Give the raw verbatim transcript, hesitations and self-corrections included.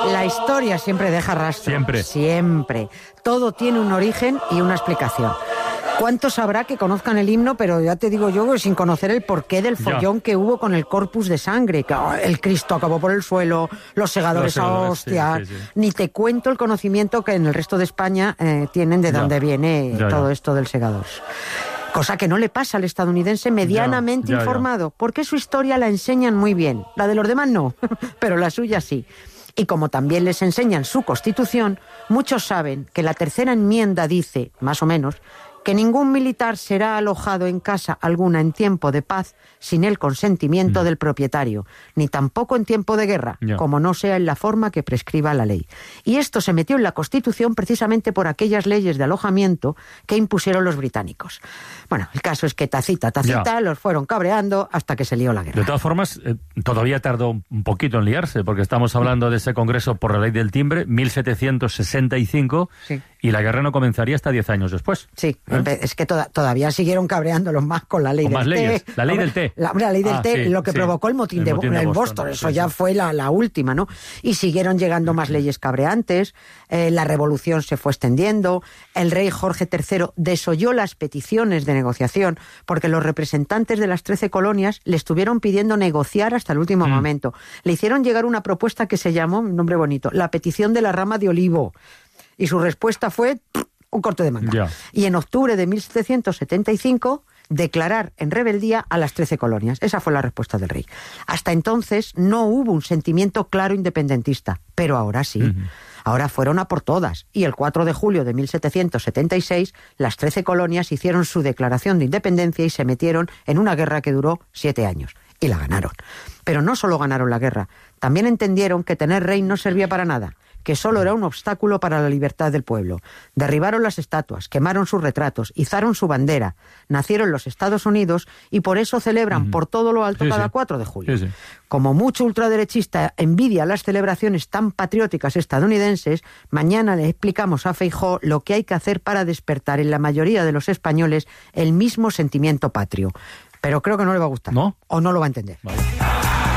La historia siempre deja rastro. Siempre. Siempre. Todo tiene un origen y una explicación. ¿Cuántos habrá que conozcan el himno, pero ya te digo yo, sin conocer el porqué del follón ya. que hubo con el corpus de sangre? Que, oh, el Cristo acabó por el suelo, los segadores, los segadores a hostias. Sí, sí, sí. Ni te cuento el conocimiento que en el resto de España eh, tienen de ya. dónde viene ya, todo ya. esto del segador. Cosa que no le pasa al estadounidense medianamente ya, ya, informado, ya. porque su historia la enseñan muy bien. La de los demás no, pero la suya sí. Y como también les enseñan su Constitución, muchos saben que la tercera enmienda dice, más o menos, que ningún militar será alojado en casa alguna en tiempo de paz sin el consentimiento mm. del propietario, ni tampoco en tiempo de guerra, yeah. como no sea en la forma que prescriba la ley. Y esto se metió en la Constitución precisamente por aquellas leyes de alojamiento que impusieron los británicos. Bueno, el caso es que tacita, tacita, yeah. los fueron cabreando hasta que se lió la guerra. De todas formas, eh, todavía tardó un poquito en liarse, porque estamos hablando de ese Congreso por la Ley del Timbre, mil setecientos sesenta y cinco, sí. y la guerra no comenzaría hasta diez años después. Sí. ¿Eh? Es que toda, todavía siguieron cabreándolos más con la ley con del más té. Leyes. La ley del té. La, la ley del ah, té, sí, lo que sí. provocó el motín, el de, motín de, de Boston. Boston. Eso sí, ya sí. fue la, la última, ¿no? Y siguieron llegando más leyes cabreantes, eh, la revolución se fue extendiendo, el rey Jorge tercero desoyó las peticiones de negociación, porque los representantes de las trece colonias le estuvieron pidiendo negociar hasta el último mm. momento. Le hicieron llegar una propuesta que se llamó, un nombre bonito, la petición de la rama de olivo. Y su respuesta fue un corte de manga. Yeah. Y en octubre de mil setecientos setenta y cinco, declarar en rebeldía a las trece colonias. Esa fue la respuesta del rey. Hasta entonces no hubo un sentimiento claro independentista, pero ahora sí. Uh-huh. Ahora fueron a por todas. Y el cuatro de julio de mil setecientos setenta y seis, las trece colonias hicieron su declaración de independencia y se metieron en una guerra que duró siete años. Y la ganaron. Pero no solo ganaron la guerra, también entendieron que tener rey no servía para nada, que solo era un obstáculo para la libertad del pueblo. Derribaron las estatuas, quemaron sus retratos, izaron su bandera, nacieron los Estados Unidos y por eso celebran uh-huh. por todo lo alto sí, cada sí. cuatro de julio. Sí, sí. Como mucho ultraderechista envidia las celebraciones tan patrióticas estadounidenses, mañana le explicamos a Feijóo lo que hay que hacer para despertar en la mayoría de los españoles el mismo sentimiento patrio. Pero creo que no le va a gustar. ¿No? O no lo va a entender. Vale.